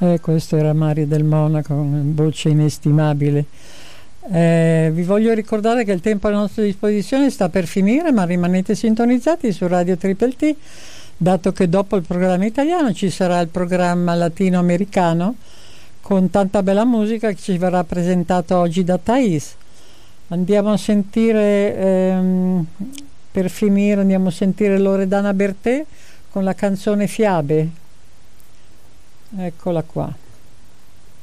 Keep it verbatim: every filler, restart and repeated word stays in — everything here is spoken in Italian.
Eh, questo era Mario del Monaco, con voce inestimabile. Eh, vi voglio ricordare che il tempo a nostra disposizione sta per finire, ma rimanete sintonizzati su Radio Triple T, dato che dopo il programma italiano ci sarà il programma latinoamericano con tanta bella musica che ci verrà presentato oggi da Thais. Andiamo a sentire, ehm, per finire, andiamo a sentire Loredana Bertè con la canzone Fiabe. Eccola qua.